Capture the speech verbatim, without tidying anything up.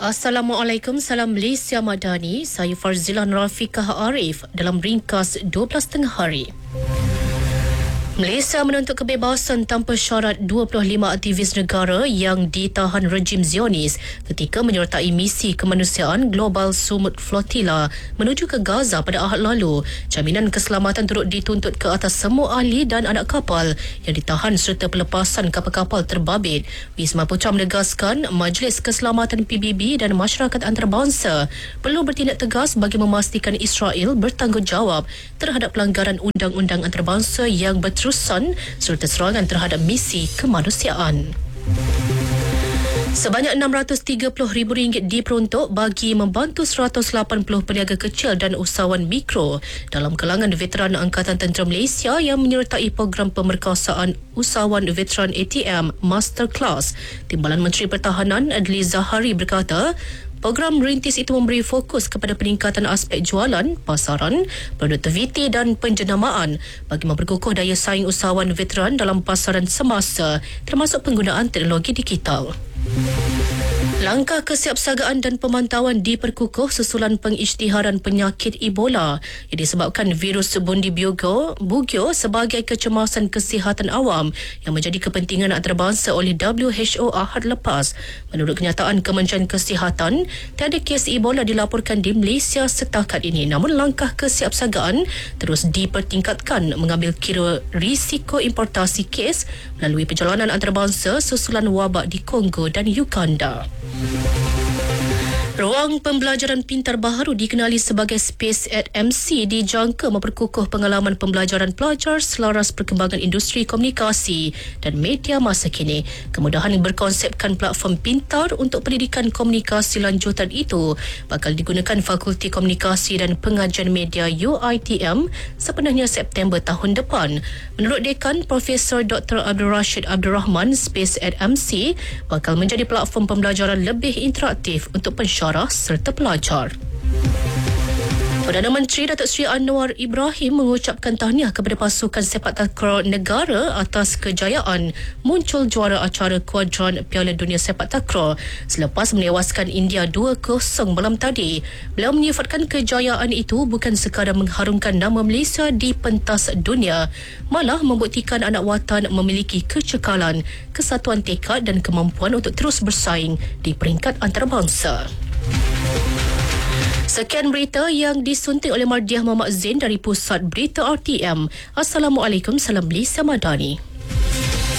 Assalamualaikum, salam Malaysia Madani. Saya Farzila Rafiqah Arif dalam ringkas dua belas tengah hari. Malaysia menuntut kebebasan tanpa syarat dua puluh lima aktivis negara yang ditahan rejim Zionis ketika menyertai misi kemanusiaan Global Sumut Flotilla menuju ke Gaza pada Ahad lalu. Jaminan keselamatan turut dituntut ke atas semua ahli dan anak kapal yang ditahan serta pelepasan kapal-kapal terbabit. Wisma Putra menegaskan Majlis Keselamatan P B B dan masyarakat antarabangsa perlu bertindak tegas bagi memastikan Israel bertanggungjawab terhadap pelanggaran undang-undang antarabangsa yang berterusan serta serangan terhadap misi kemanusiaan. Sebanyak enam ratus tiga puluh ribu ringgit diperuntuk bagi membantu seratus lapan puluh peniaga kecil dan usahawan mikro dalam kalangan veteran Angkatan Tentera Malaysia yang menyertai program pemerkasaan usahawan veteran A T M Masterclass. Timbalan Menteri Pertahanan Adli Zahari berkata, program merintis itu memberi fokus kepada peningkatan aspek jualan, pasaran, produktiviti dan penjenamaan bagi memperkukuh daya saing usahawan veteran dalam pasaran semasa termasuk penggunaan teknologi digital. Langkah kesiapsiagaan dan pemantauan diperkukuh susulan pengisytiharan penyakit Ebola yang disebabkan virus bundi bugyo, bugyo sebagai kecemasan kesihatan awam yang menjadi kepentingan antarabangsa oleh W H O Ahad lepas. Menurut kenyataan Kementerian Kesihatan, tiada kes Ebola dilaporkan di Malaysia setakat ini. Namun langkah kesiapsiagaan terus dipertingkatkan mengambil kira risiko importasi kes melalui perjalanan antarabangsa susulan wabak di Kongo dan Uganda. Ruang pembelajaran pintar baharu dikenali sebagai Space at M C dijangka memperkukuh pengalaman pembelajaran pelajar selaras perkembangan industri komunikasi dan media masa kini. Kemudahan yang berkonsepkan platform pintar untuk pendidikan komunikasi lanjutan itu bakal digunakan Fakulti Komunikasi dan Pengajian Media U I T M sepenuhnya September tahun depan. Menurut Dekan Profesor Doktor Abdul Rashid Abdul Rahman, Space at M C bakal menjadi platform pembelajaran lebih interaktif untuk pensyarah serta pelajar. Perdana Menteri Datuk Seri Anwar Ibrahim mengucapkan tahniah kepada pasukan sepak takraw negara atas kejayaan muncul juara acara kuadran Piala Dunia Sepak Takraw selepas menewaskan India dua kosong malam tadi. Beliau menyifatkan kejayaan itu bukan sekadar mengharumkan nama Malaysia di pentas dunia, malah membuktikan anak watan memiliki kecekalan, kesatuan tekad dan kemampuan untuk terus bersaing di peringkat antarabangsa. Sekian berita yang disunting oleh Mardiah Muhammad Zain dari Pusat Berita R T M. Assalamualaikum, salam Malaysia Madani.